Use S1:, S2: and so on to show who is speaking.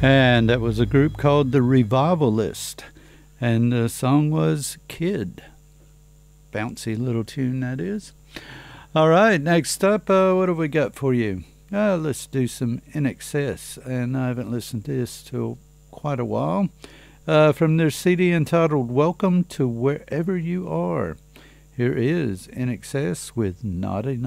S1: And that was a group called The Revivalist. And the song was Kid. Bouncy little tune, that is. All right, next up, what have we got for you? Let's do some INXS. And I haven't listened to this till quite a while. From their CD entitled Welcome to Wherever You Are. Here is INXS with Not Enough.